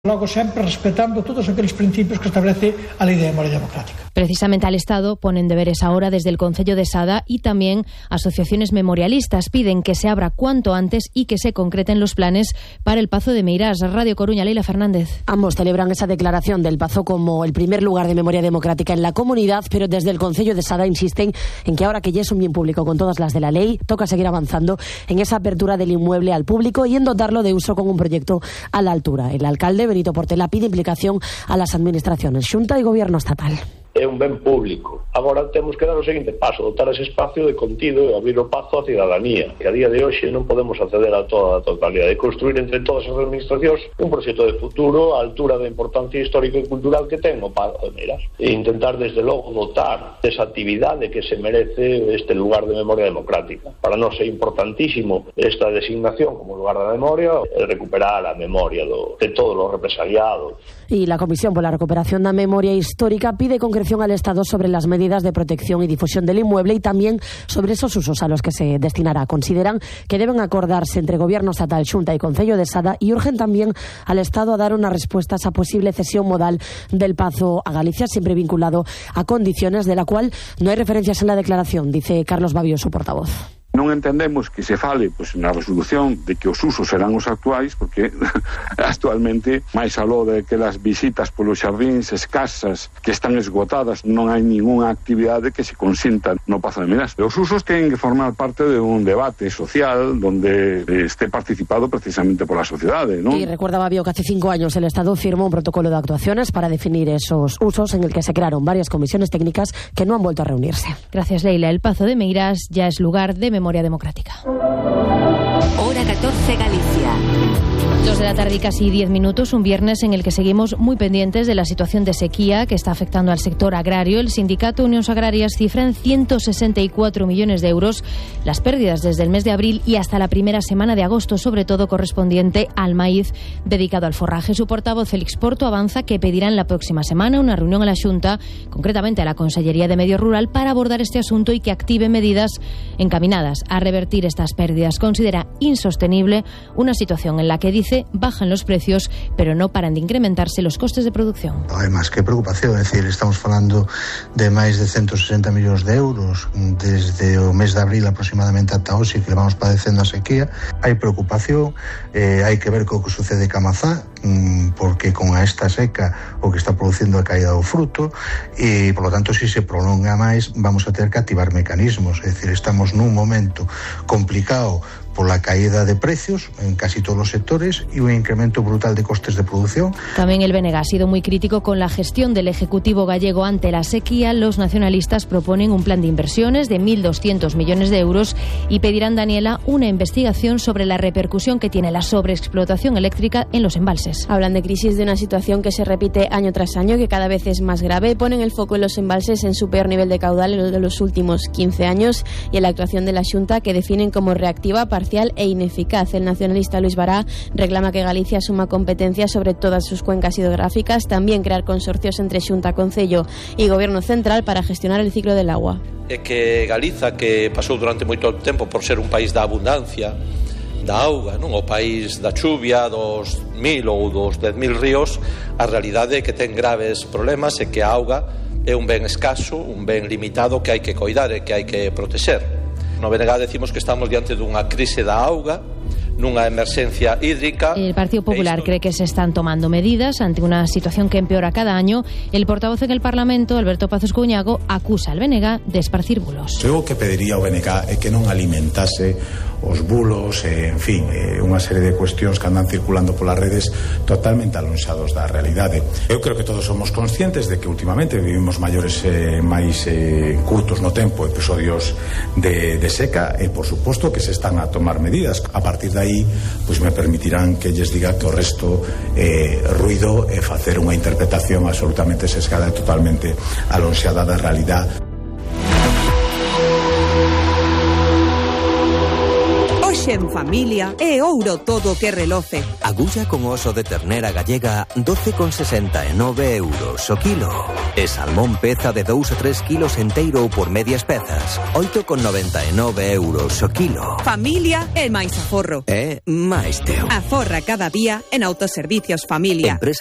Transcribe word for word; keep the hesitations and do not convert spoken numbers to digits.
Logo sempre respetando todos aqueles principios que establece a Lei de Memoria Democrática. Precisamente al Estado ponen deberes ahora desde el Concello de Sada y también asociaciones memorialistas. Piden que se abra cuanto antes y que se concreten los planes para el Pazo de Meirás. Radio Coruña, Leila Fernández. Ambos celebran esa declaración del Pazo como el primer lugar de memoria democrática en la comunidad, pero desde el Concello de Sada insisten en que ahora que ya es un bien público con todas las de la ley, toca seguir avanzando en esa apertura del inmueble al público y en dotarlo de uso con un proyecto a la altura. El alcalde Benito Portela pide implicación a las administraciones, Xunta y Gobierno estatal. É un ben público. Agora temos que dar o seguinte paso, dotar ese espacio de contido e abrir o pazo á cidadanía. Que a día de hoxe non podemos acceder a toda a totalidade. De construir entre todas as administracións un proxecto de futuro á altura da importancia histórica e cultural que ten o Pazo de Meirás. E intentar, desde logo, dotar desa actividade que se merece este lugar de memoria democrática. Para nós é importantísimo esta designación como lugar da memoria e recuperar a memoria do, de todos os represaliados. Y la Comisión por la Recuperación de Memoria Histórica pide concreción al Estado sobre las medidas de protección y difusión del inmueble y también sobre esos usos a los que se destinará. Consideran que deben acordarse entre Gobierno estatal, Xunta y Concello de Sada y urgen también al Estado a dar una respuesta a esa posible cesión modal del Pazo a Galicia, siempre vinculado a condiciones de la cual no hay referencias en la declaración, dice Carlos Babio, su portavoz. Non entendemos que se fale pois, na resolución de que os usos serán os actuais, porque actualmente, máis aló de que as visitas polos xardíns escasas que están esgotadas, non hai ninguna actividade que se consinta no Pazo de Meirás. Os usos ten que formar parte de un debate social donde esté participado precisamente pola sociedade, ¿no? Y recuerda Babio que hace cinco años el Estado firmó un protocolo de actuaciones para definir esos usos en el que se crearon varias comisiones técnicas que no han vuelto a reunirse. Gracias, Leila. El Pazo de Meirás ya es lugar de memoria democrática. Hora catorce, Galicia. Dos de la tarde y casi diez minutos, un viernes en el que seguimos muy pendientes de la situación de sequía que está afectando al sector agrario. El sindicato Unións Agrarias cifra en ciento sesenta y cuatro millones de euros las pérdidas desde el mes de abril y hasta la primera semana de agosto, sobre todo correspondiente al maíz dedicado al forraje. Su portavoz, Félix Porto, avanza que pedirán la próxima semana una reunión a la Xunta, concretamente a la Consellería de Medio Rural, para abordar este asunto y que active medidas encaminadas a revertir estas pérdidas. Considera insostenible una situación en la que dice bajan los precios, pero no paran de incrementarse los costes de producción. Además, qué preocupación, é dicir, estamos falando de máis de ciento sesenta millóns de euros desde o mes de abril aproximadamente ata hoxe que vamos padecendo a sequía. Hai preocupación, eh, hai que ver co que sucede ca mazá, porque con a esta seca o que está producindo a caída do fruto e, por lo tanto, se se prolonga máis, vamos a ter que activar mecanismos, é dicir, estamos nun momento complicado por la caída de precios en casi todos los sectores y un incremento brutal de costes de producción. También el B N G ha sido muy crítico con la gestión del Ejecutivo gallego ante la sequía. Los nacionalistas proponen un plan de inversiones de mil doscientos millones de euros y pedirán, Daniela, una investigación sobre la repercusión que tiene la sobreexplotación eléctrica en los embalses. Hablan de crisis, de una situación que se repite año tras año, que cada vez es más grave. Ponen el foco en los embalses en su peor nivel de caudal en el de los últimos quince años y en la actuación de la Xunta, que definen como reactiva, parcial e ineficaz. El nacionalista Luis Bará reclama que Galicia asuma competencias sobre todas sus cuencas hidrográficas, también crear consorcios entre Xunta, Concello y Gobierno Central para gestionar el ciclo del agua. É que Galiza, que pasou durante moito tempo por ser un país da abundancia, da auga, non? O país da chuvia, dos mil ou dos dez mil ríos, a realidade é que ten graves problemas e que a auga é un ben escaso, un ben limitado que hai que coidar e que hai que protexer. No B N G decimos que estamos diante dunha crise da auga, nunha emerxencia hídrica. El Partido Popular cree que se están tomando medidas ante una situación que empeora cada año. El portavoz en el Parlamento, Alberto Pazos Cuñago, acusa al B N G de esparcir bulos. Eu o que pediría ao B N G é que non alimentase os bulos, eh, en fin, eh, unha serie de cuestións que andan circulando polas redes totalmente alonxados da realidade. Eu creo que todos somos conscientes de que últimamente vivimos maiores eh, máis eh, curtos no tempo, episodios de, de seca e, por suposto, que se están a tomar medidas. A partir de aí, pois me permitirán que lles diga que o resto eh, ruido e facer unha interpretación absolutamente sesgada e totalmente alonxada da realidade. En familia e ouro todo que reloce. Agulla con oso de ternera gallega doce con sesenta e nove euros o kilo. E salmón peza de dous a tres kilos enteiro ou por medias pezas, oito con noventa e nove euros o kilo. Familia e máis aforro. E máis teu. Aforra cada día en Autoservicios Familia. Empresa